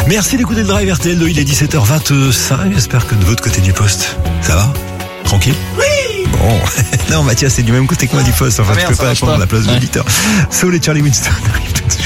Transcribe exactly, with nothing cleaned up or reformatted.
Merci d'écouter le Drive R T L. Il est dix-sept heures vingt-cinq. J'espère que de votre côté du poste, ça va? Tranquille? Oui. Bon. Non, Mathias, c'est du même côté que moi du poste. Enfin, ah, je merde, peux pas répondre à la place de l'auditeur. Soul et Charlie Winston.